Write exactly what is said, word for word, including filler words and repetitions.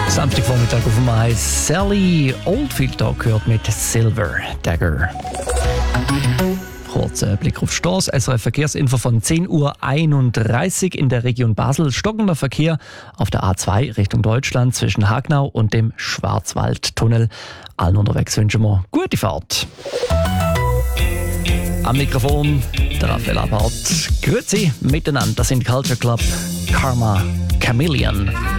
Samstagvormittag auf dem Eis. Sally Oldfield da gehört mit Silver Dagger. Kurzer Blick auf die Straße. S R F Verkehrsinfo von zehn Uhr einunddreißig in der Region Basel. Stockender Verkehr auf der A zwei Richtung Deutschland zwischen Hagnau und dem Schwarzwaldtunnel. Allen unterwegs wünschen wir gute Fahrt. Am Mikrofon der Raphael Abart. Grüezi miteinander. Das sind Culture Club Karma Chameleon.